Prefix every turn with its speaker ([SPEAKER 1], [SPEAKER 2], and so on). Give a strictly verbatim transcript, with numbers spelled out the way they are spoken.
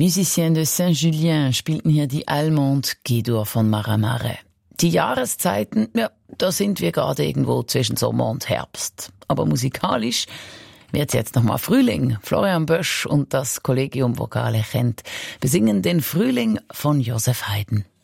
[SPEAKER 1] Musiciens de Saint-Julien spielten hier die Allemande G-Dur von Marin Marais. Die Jahreszeiten, ja, da sind wir gerade irgendwo zwischen Sommer und Herbst. Aber musikalisch wird's jetzt nochmal Frühling. Florian Bösch und das Collegium Vocale Chent besingen den Frühling von Joseph Haydn.